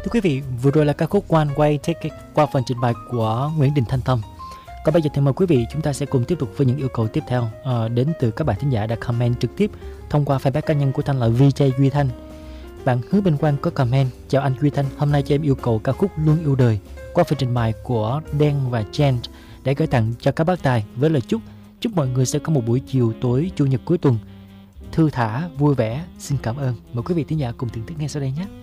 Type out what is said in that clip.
Thưa quý vị, vừa rồi là ca khúc One Way Ticket qua phần trình bày của Nguyễn Đình Thanh Tâm. Còn bây giờ thì mời quý vị chúng ta sẽ cùng tiếp tục với những yêu cầu tiếp theo đến từ các bạn thính giả đã comment trực tiếp thông qua fanpage cá nhân của Thanh là VJ Duy Thanh. Bạn Hứa Bình Quang có comment: chào anh Duy Thanh, hôm nay cho em yêu cầu ca khúc Luôn Yêu Đời qua phần trình bày của Đen và Jen để gửi tặng cho các bác tài với lời chúc mọi người sẽ có một buổi chiều tối chủ nhật cuối tuần thư thả vui vẻ. Xin cảm ơn. Mời quý vị thính giả cùng thưởng thức nghe sau đây nhé.